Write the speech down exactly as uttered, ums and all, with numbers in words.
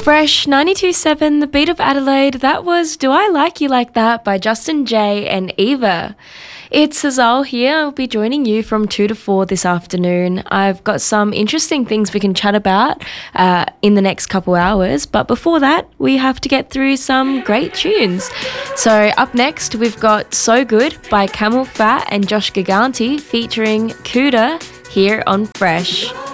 Fresh ninety-two point seven, The Beat of Adelaide. That was Do I Like You Like That by Justin Jay and Eva. It's Azal here. I'll be joining you from two to four this afternoon. I've got some interesting things we can chat about uh, in the next couple hours, but before that, we have to get through some great tunes. So up next, we've got So Good by Camel Fat and Josh Giganti featuring Kuda here on Fresh.